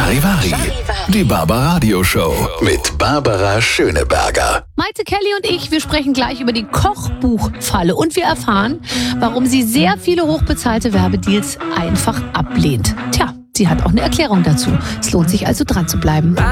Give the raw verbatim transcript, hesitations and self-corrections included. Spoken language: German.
Charivari, die Barbaradio Show mit Barbara Schöneberger. Maite Kelly und ich, wir sprechen gleich über die Kochbuchfalle und wir erfahren, warum sie sehr viele hochbezahlte Werbedeals einfach ablehnt. Tja, sie hat auch eine Erklärung dazu. Es lohnt sich also dran zu bleiben.